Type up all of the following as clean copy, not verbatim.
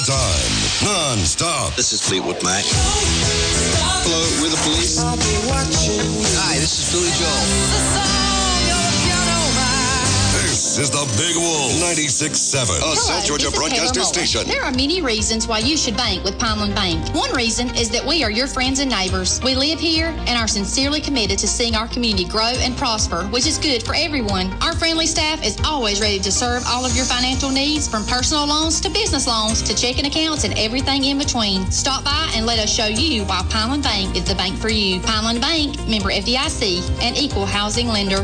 Time, non-stop. This is Fleetwood Mac. Hello, we're the Police. Hi, this is Billy Joel. This is the Big Wolf 96.7, a South Georgia broadcasting station. There are many reasons why you should bank with Pineland Bank. One reason is that we are your friends and neighbors. We live here and are sincerely committed to seeing our community grow and prosper, which is good for everyone. Our friendly staff is always ready to serve all of your financial needs, from personal loans to business loans to checking accounts and everything in between. Stop by and let us show you why Pineland Bank is the bank for you. Pineland Bank, member FDIC, and equal housing lender.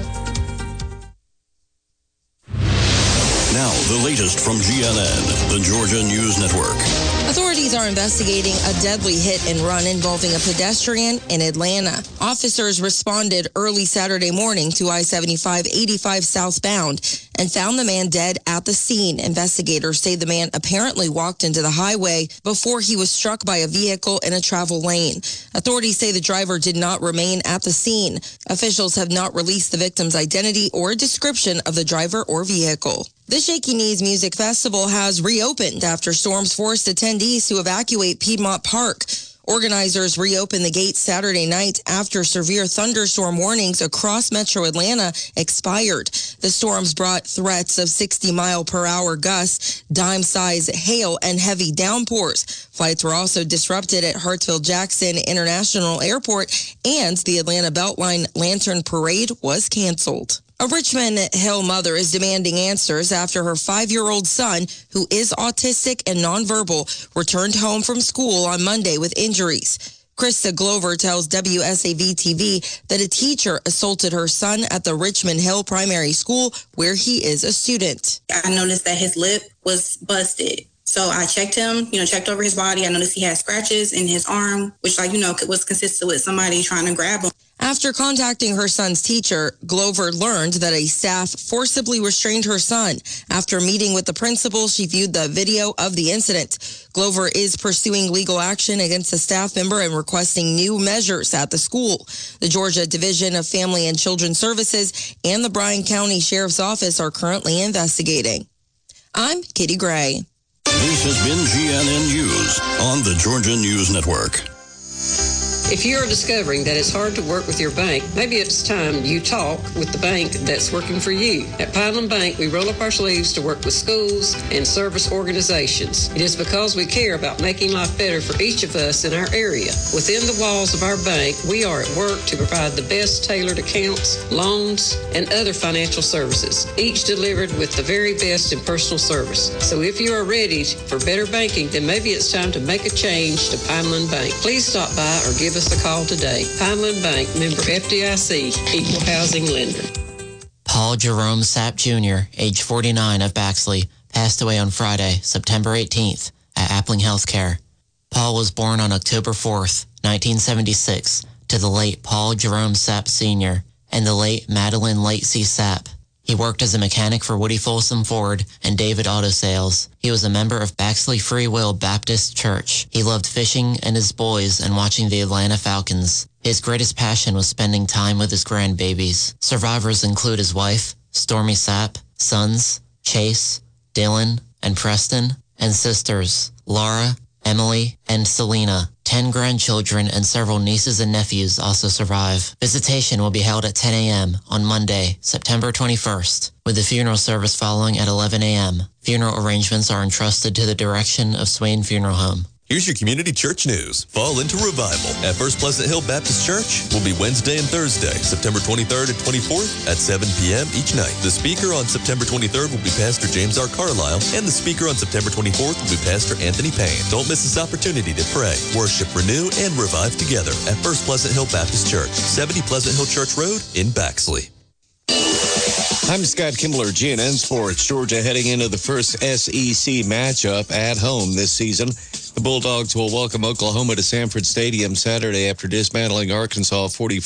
Now, the latest from GNN, the Georgia News Network. Authorities are investigating a deadly hit and run involving a pedestrian in Atlanta. Officers responded early Saturday morning to I-75-85 southbound and found the man dead at the scene. Investigators say the man apparently walked into the highway before he was struck by a vehicle in a travel lane. Authorities say the driver did not remain at the scene. Officials have not released the victim's identity or a description of the driver or vehicle. The Shaky Knees Music Festival has reopened after storms forced attendees to evacuate Piedmont Park. Organizers reopened the gates Saturday night after severe thunderstorm warnings across metro Atlanta expired. The storms brought threats of 60-mile-per-hour gusts, dime-size hail, and heavy downpours. Flights were also disrupted at Hartsfield-Jackson International Airport, and the Atlanta Beltline Lantern Parade was canceled. A Richmond Hill mother is demanding answers after her 5-year-old son, who is autistic and nonverbal, returned home from school on Monday with injuries. Krista Glover tells WSAV-TV that a teacher assaulted her son at the Richmond Hill Primary School, where he is a student. I noticed that his lip was busted. So I checked him, checked over his body. I noticed he had scratches in his arm, which, was consistent with somebody trying to grab him. After contacting her son's teacher, Glover learned that a staff forcibly restrained her son. After meeting with the principal, she viewed the video of the incident. Glover is pursuing legal action against a staff member and requesting new measures at the school. The Georgia Division of Family and Children's Services and the Bryan County Sheriff's Office are currently investigating. I'm Kitty Gray. This has been GNN News on the Georgia News Network. If you are discovering that it's hard to work with your bank, maybe it's time you talk with the bank that's working for you. At Pineland Bank, we roll up our sleeves to work with schools and service organizations. It is because we care about making life better for each of us in our area. Within the walls of our bank, we are at work to provide the best tailored accounts, loans, and other financial services, each delivered with the very best in personal service. So if you are ready for better banking, then maybe it's time to make a change to Pineland Bank. Please stop by or give us a call today. Pineland Bank, member FDIC, equal housing lender. Paul Jerome Sapp Jr., age 49 of Baxley, passed away on Friday, September 18th at Appling Healthcare. Paul was born on October 4th, 1976, to the late Paul Jerome Sapp Sr. and the late Madeline Latesey Sapp. He worked as a mechanic for Woody Folsom Ford and David Auto Sales. He was a member of Baxley Free Will Baptist Church. He loved fishing and his boys and watching the Atlanta Falcons. His greatest passion was spending time with his grandbabies. Survivors include his wife, Stormy Sapp, sons, Chase, Dylan, and Preston, and sisters, Laura, Emily, and Selena. 10 grandchildren and several nieces and nephews also survive. Visitation will be held at 10 a.m. on Monday, September 21st, with the funeral service following at 11 a.m. Funeral arrangements are entrusted to the direction of Swain Funeral Home. Here's your community church news. Fall into revival at First Pleasant Hill Baptist Church will be Wednesday and Thursday, September 23rd and 24th at 7 p.m. each night. The speaker on September 23rd will be Pastor James R. Carlisle, and the speaker on September 24th will be Pastor Anthony Payne. Don't miss this opportunity to pray, worship, renew, and revive together at First Pleasant Hill Baptist Church, 70 Pleasant Hill Church Road in Baxley. I'm Scott Kimbler, GNN Sports. Georgia heading into the first SEC matchup at home this season. The Bulldogs will welcome Oklahoma to Sanford Stadium Saturday after dismantling Arkansas 44.